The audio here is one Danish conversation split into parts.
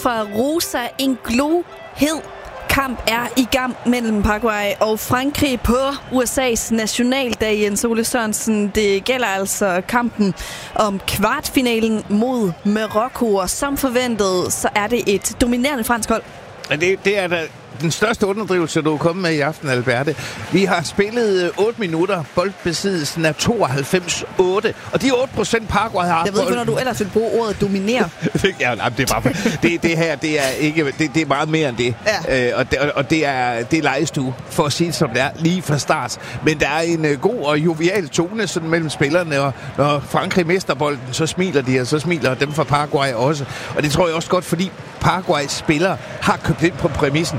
fra Rosa. En glohed kamp er i gang mellem Paraguay og Frankrig på USA's nationaldag, Jens Ole Sørensen. Det gælder altså kampen om kvartfinalen mod Marokko, og som forventet, så er det et dominerende fransk hold. Det er da den største underdrivelse, du er kommet med i aften, Alberte. Vi har spillet 8 minutter. Boldbesiddelsen er 92-8. Og de 8% Paraguay har... Jeg ved ikke, hvornår du ellers vil bruge ordet dominere. Ja, nej, det er bare... det her, det er ikke... Det er meget mere end det. Ja. Og det er lejestue, for at sige det som det er, lige fra start. Men der er en god og jovial tone sådan mellem spillerne, og når Frankrig mister bolden, så smiler de, og så smiler dem fra Paraguay også. Og det tror jeg også godt, fordi Paraguays spillere har købt ind på præmissen.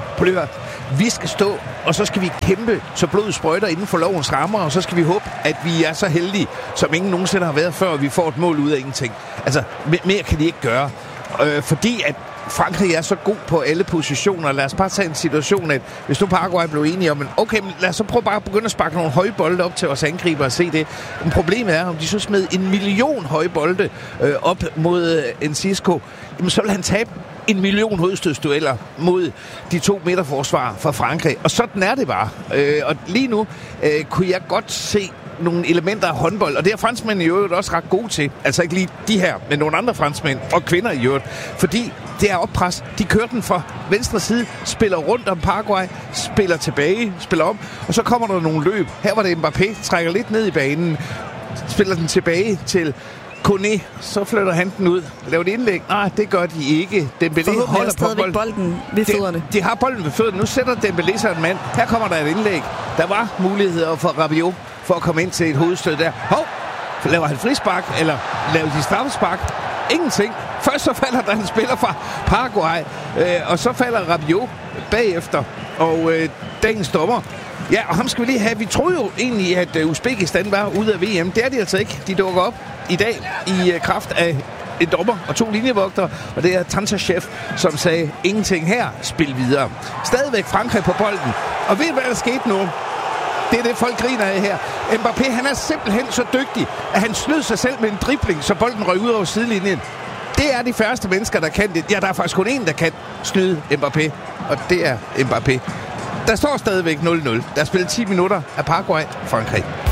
Vi skal stå, og så skal vi kæmpe, så blodet sprøjter inden for lovens rammer, og så skal vi håbe, at vi er så heldige, som ingen nogensinde har været før, og vi får et mål ud af ingenting. Altså, mere kan de ikke gøre. Fordi at Frankrig er så god på alle positioner. Lad os bare tage en situation, at hvis nu Paraguay blev enige om, okay, men lad os så prøve bare at begynde at sparke nogle høje bolde op til os angriber og se det. Men problemet er, om de så smed 1 million høje bolde op mod Enciso, jamen så vil han tabe 1 million hovedstødsdueller mod de 2 midterforsvar fra Frankrig. Og sådan er det bare. Og lige nu kunne jeg godt se nogle elementer af håndbold, og det er franskmændene i øvrigt også ret gode til. Altså ikke lige de her, men nogle andre franskmænd og kvinder i øvrigt. Fordi det er oppres. De kører den fra venstre side, spiller rundt om Paraguay, spiller tilbage, spiller om, og så kommer der nogle løb. Her var det Mbappé, trækker lidt ned i banen, spiller den tilbage til Koné, så flytter han den ud. Laver et indlæg? Nej, det gør de ikke. Dembélé holder stadigvæk bolden ved fødderne. De har bolden ved fødderne. Nu sætter Dembélé sig en mand. Her kommer der et indlæg. Der var muligheder for Rabiot for at komme ind til et hovedstød der. Hov! Laver han frispark, eller laver de straffespark? Ingenting. Først så falder der en spiller fra Paraguay, og så falder Rabiot bagefter. Og dagens dommer, ja, og ham skal vi lige have. Vi troede jo egentlig, at Uzbekistan var ude af VM. Det er de altså ikke. De dukker op i dag i kraft af en dommer og 2 linjevogtere, og det er Tantashev, som sagde, ingenting her, spil videre. Stadigvæk Frankrig på bolden. Og ved I, hvad der skete nu? Det er det, folk griner af her. Mbappé, han er simpelthen så dygtig, at han snød sig selv med en dribling, så bolden røg ud over sidelinjen. Det er de færreste mennesker, der kan det. Ja, der er faktisk kun en, der kan snyde Mbappé, og det er Mbappé. Der står stadigvæk 0-0. Der er spillet 10 minutter af Paraguay-Frankrig.